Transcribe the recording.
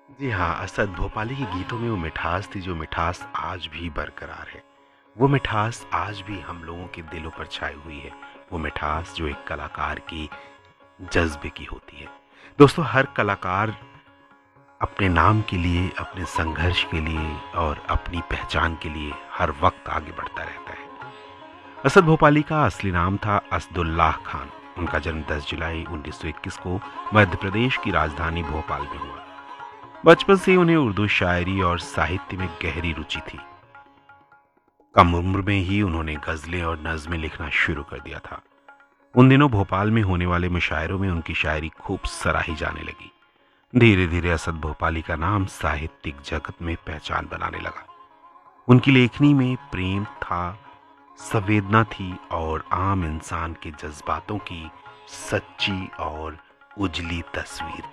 जी हाँ, असद भोपाली के गीतों में वो मिठास थी जो मिठास आज भी बरकरार है। वो मिठास आज भी हम लोगों के दिलों पर छाई हुई है। वो मिठास जो एक कलाकार की जज़्बे की होती है। दोस्तों, हर कलाकार अपने नाम के लिए, अपने संघर्ष के लिए और अपनी पहचान के लिए हर वक्त आगे बढ़ता रहता है। असद भोपाली का असली नाम था असदुल्लाह खान। उनका जन्म 10 जुलाई 1921 को मध्य प्रदेश की राजधानी भोपाल में हुआ। बचपन से उन्हें उर्दू शायरी और साहित्य में गहरी रुचि थी। कम उम्र में ही उन्होंने गजलें और नज़में लिखना शुरू कर दिया था। उन दिनों भोपाल में होने वाले मुशायरों में उनकी शायरी खूब सराही जाने लगी। धीरे धीरे असद भोपाली का नाम साहित्यिक जगत में पहचान बनाने लगा। उनकी लेखनी में प्रेम था, संवेदना थी और आम इंसान के जज्बातों की सच्ची और उजली तस्वीर